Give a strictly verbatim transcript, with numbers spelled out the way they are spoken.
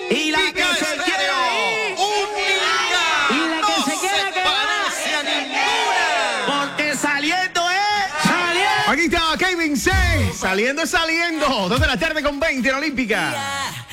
Y la que se quiere ir. ¡Única! Y la que no se quiere quedar. parece a ninguna. Porque saliendo es saliendo. Aquí está Kevin C. Saliendo es saliendo. dos de la tarde con veinte en Olímpica.